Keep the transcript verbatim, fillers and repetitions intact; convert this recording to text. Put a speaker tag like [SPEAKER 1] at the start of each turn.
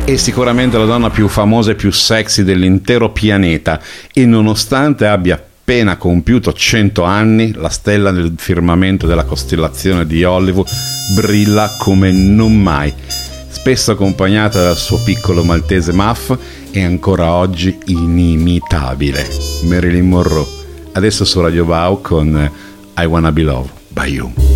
[SPEAKER 1] È sicuramente la donna più famosa e più sexy dell'intero pianeta e nonostante abbia appena compiuto cento anni, la stella nel firmamento della costellazione di Hollywood brilla come non mai. Spesso accompagnata dal suo piccolo maltese Muff, è ancora oggi inimitabile. Marilyn Monroe, adesso su Radio Wow con I Wanna Be Loved by You.